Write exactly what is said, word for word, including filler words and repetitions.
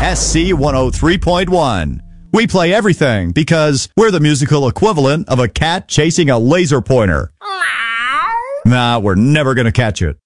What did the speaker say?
S C one oh three point one. We play everything because we're the musical equivalent of a cat chasing a laser pointer. Nah, we're never going to catch it.